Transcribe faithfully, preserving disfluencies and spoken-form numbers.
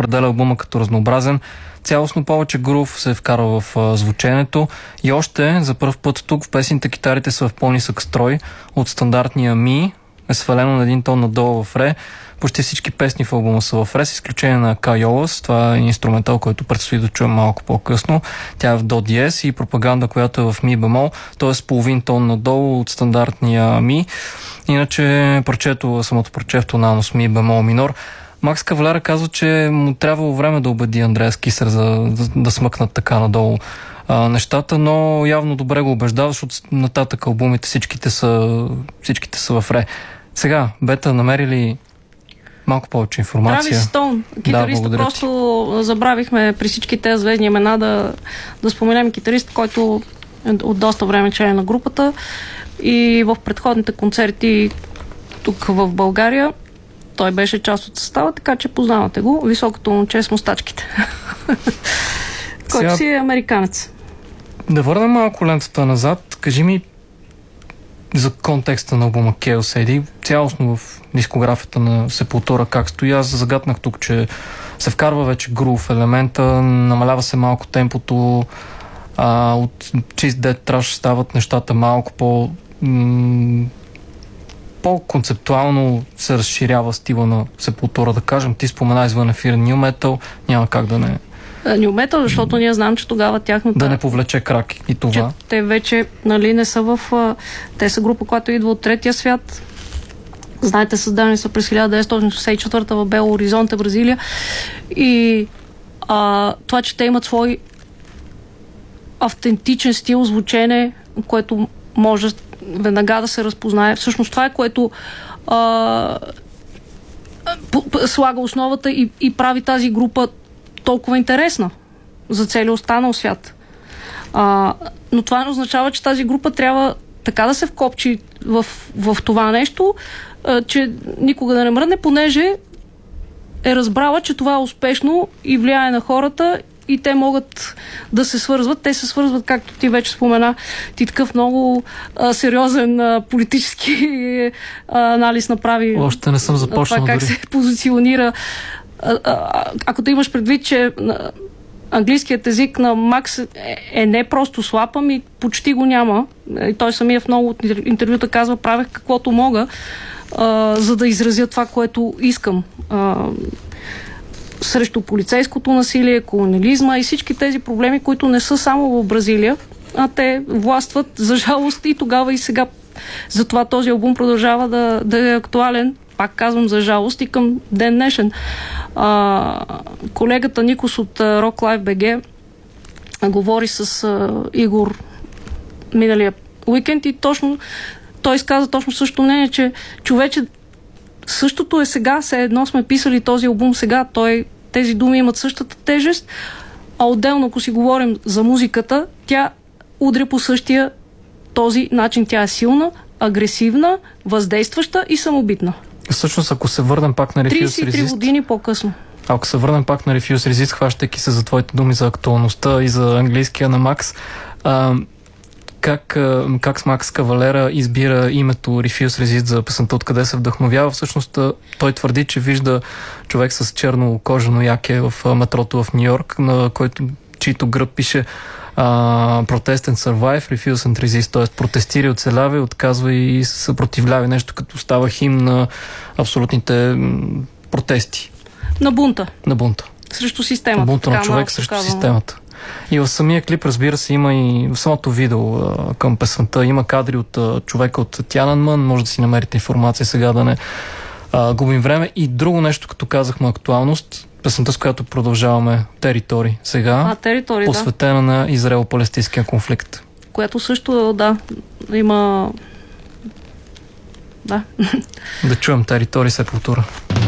определя албума като разнообразен. Цялостно повече грув се вкарва в а, звученето и още за първ път тук в песните китарите са в по-нисък строй от стандартния ми, е свалено на един тон надолу в ре. Почти всички песни в албума са в ре, с изключение на Кайолас. Това е инструментал, който предстои да чуем малко по-късно. Тя е в до диез и пропаганда, която е в ми бемол, т.е. половин тон надолу от стандартния ми. Иначе парчето, самото парче в тонално с ми бемол минор. Макс Кавалера казва, че му трябвало време да убеди Андреас Кисер за да, да смъкнат така надолу а, нещата, но явно добре го убеждава, защото нататък албумите всичките са, всичките са в ре. Сега, Бета, намери ли малко повече информация? Травис Стоун, китарист, да, просто ти. Забравихме при всички тези звездни имена да, да споменем китарист, който е от доста време член на групата и в предходните концерти тук в България той беше част от състава, така че познавате го. Високото момче с мустачките. Който си е американец. Да върнем малко лентата назад. Кажи ми за контекста на албума Chaos ей ди, цялостно в дискографията на Сепултура как стои. Аз загатнах тук, че се вкарва вече грув елемента, намалява се малко темпото, а, от чист дед траш стават нещата малко по м- по-концептуално се разширява стила на Сепултура, да кажем. Ти спомена извън ефир New Metal, няма как да не... New Metal, защото ние знам, че тогава тяхната... Да не повлече крак и това. Че те вече, нали, не са в... Те са група, която идва от третия свят. Знаете, създадени са през хиляда деветстотин шейсет и четвърта в Бело Оризонте, Бразилия. И а, това, че те имат свой автентичен стил, звучене, което може веднага да се разпознае. Всъщност това е, което а, слага основата и, и прави тази група толкова интересна за целия останал свят. А, но това не означава, че тази група трябва така да се вкопчи в, в това нещо, а, че никога да не мръдне, понеже е разбрала, че това е успешно и влияе на хората и те могат да се свързват. Те се свързват, както ти вече спомена, ти такъв много а, сериозен а, политически а, анализ направи. Още не съм започнал това, как дори. се позиционира. А, а, ако да имаш предвид, че а, английският език на Макс е, е не просто слаб, ами почти го няма. И той самия в много интервюта казва, правех каквото мога, а, за да изразя това, което искам. А, срещу полицейското насилие, колониализма и всички тези проблеми, които не са само в Бразилия, а те властват, за жалост, и тогава и сега. Затова този албум продължава да, да е актуален, пак казвам, за жалост, и към ден днешен. А, колегата Никос от Rock Live би джи говори с а, Игор миналия уикенд и точно той изказа точно същото мнение, че човече същото е сега, все едно сме писали този албум сега, той, тези думи имат същата тежест, а отделно, ако си говорим за музиката, тя удря по същия този начин. Тя е силна, агресивна, въздействаща и самобитна. Всъщност, ако се върнем пак на Refuse Resist... тридесет и три години по-късно. Ако се върнем пак на Refuse Resist, хващайки се за твоите думи за актуалността и за английския на Макс, а, как, как с Макс Кавалера избира името Refuse Resist за песента, откъде се вдъхновява? Всъщност той твърди, че вижда човек с черно кожено яке в метрото в Ню Йорк, на който, чийто гръб пише Uh, Protest and Survive, Refuse and Resist, т.е. протестира, оцелява, отказва и се съпротивлява, нещо като става химн на абсолютните м- протести. На бунта. На бунта. Срещу системата. Бунта на човек срещу казвам. Системата. И в самия клип, разбира се, има и в самото видео uh, към песента, има кадри от uh, човека от Тянанмън, може да си намерите информация сега, да не uh, губим време. И друго нещо, като казахме актуалност, песента, с която продължаваме, Територии сега, а, територии, посветена да. на Израел-палестинския конфликт. Което също, да, има... Да. Да чуем Територии, Сепултура.